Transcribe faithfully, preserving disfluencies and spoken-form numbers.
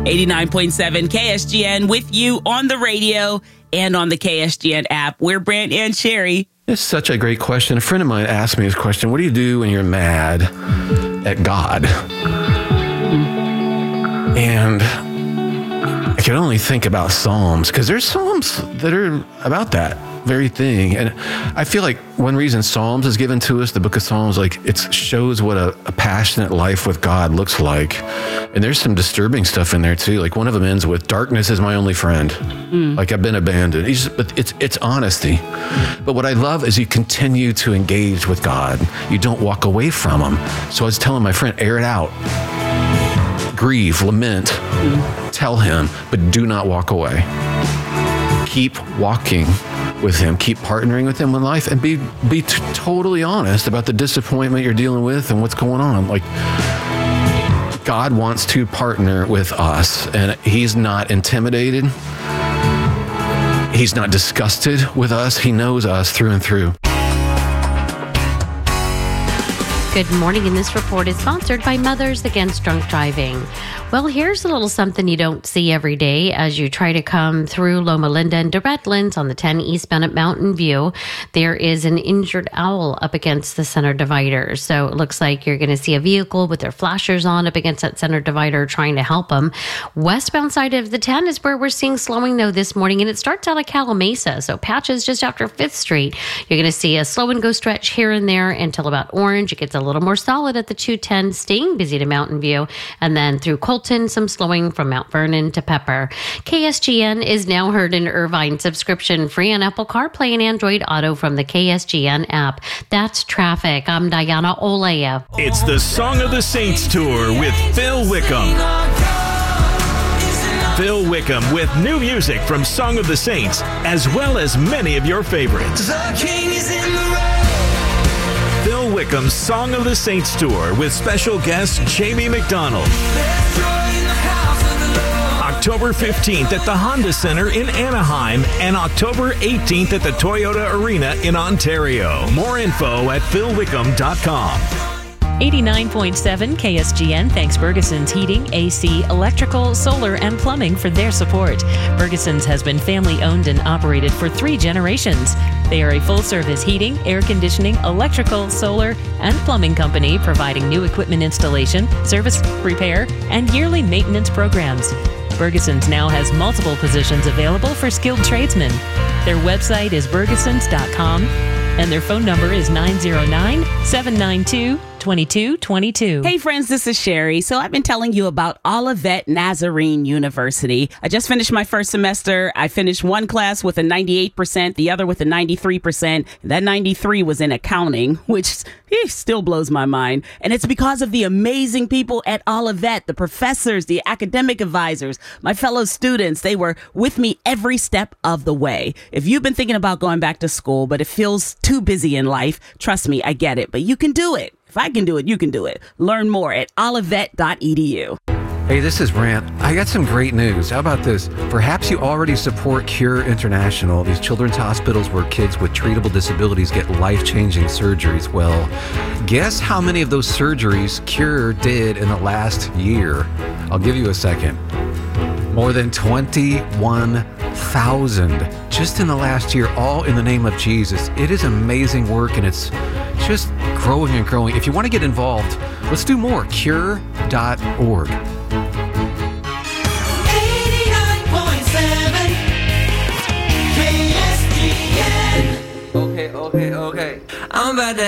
eighty-nine point seven K S G N with you on the radio and on the K S G N app. We're Brant and Sherry. It's such a great question. A friend of mine asked me this question: what do you do when you're mad at God? And I can only think about Psalms, because there's Psalms that are about that very thing. And I feel like one reason Psalms is given to us, the book of Psalms, like it shows what a, a passionate life with God looks like. And there's some disturbing stuff in there too. Like one of them ends with, darkness is my only friend. Mm. Like I've been abandoned. He's, but it's, it's honesty. But what I love is you continue to engage with God. You don't walk away from him. So I was telling my friend, air it out. Grieve, lament, mm. tell him, but do not walk away. Keep walking with him, keep partnering with him in life, and be be t- totally honest about the disappointment you're dealing with and what's going on. Like, God wants to partner with us, and he's not intimidated. He's not disgusted with us. He knows us through and through. Good morning, and this report is sponsored by Mothers Against Drunk Driving. Well, here's a little something you don't see every day as you try to come through Loma Linda and Redlands on the ten eastbound at Mountain View. There is an injured owl up against the center divider. So it looks like you're going to see a vehicle with their flashers on up against that center divider trying to help them. Westbound side of the ten is where we're seeing slowing, though, this morning, and it starts out of Calamasa. So patches just after fifth Street. You're going to see a slow and go stretch here and there until about Orange. It gets a little more solid at the two ten, staying busy to Mountain View, and then through Colton, some slowing from Mount Vernon to Pepper. K S G N is now heard in Irvine, subscription free on Apple CarPlay and Android Auto from the K S G N app. That's traffic. I'm Diana Olea. It's the Song of the Saints Tour with Phil Wickham. Phil Wickham with new music from Song of the Saints, as well as many of your favorites. The King is in the rain. Phil Wickham's Song of the Saints Tour with special guest Jamie McDonald. October fifteenth at the Honda Center in Anaheim and October eighteenth at the Toyota Arena in Ontario. More info at phil wickham dot com. eighty-nine point seven K S G N thanks Bergeson's Heating, A C, Electrical, Solar, and Plumbing for their support. Bergeson's has been family-owned and operated for three generations. They are a full-service heating, air conditioning, electrical, solar, and plumbing company providing new equipment installation, service, repair, and yearly maintenance programs. Bergeson's now has multiple positions available for skilled tradesmen. Their website is bergesons dot com, and their phone number is nine zero nine, seven nine two, two two two two. Hey friends, this is Sherry. So I've been telling you about Olivet Nazarene University. I just finished my first semester. I finished one class with a ninety-eight percent, the other with a ninety-three percent. That ninety-three was in accounting, which eh, still blows my mind. And it's because of the amazing people at Olivet, the professors, the academic advisors, my fellow students. They were with me every step of the way. If you've been thinking about going back to school, but it feels too busy in life, trust me, I get it, but you can do it. If I can do it, you can do it. Learn more at olivet dot e d u. Hey, this is Brant. I got some great news. How about this? Perhaps you already support Cure International, these children's hospitals where kids with treatable disabilities get life-changing surgeries. Well, guess how many of those surgeries Cure did in the last year? I'll give you a second. More than twenty-one thousand just in the last year, all in the name of Jesus. It is amazing work, and it's just growing and growing. If you want to get involved, let's do more. cure dot org. eighty-nine point seven K S G N. Okay, okay, okay. I'm about to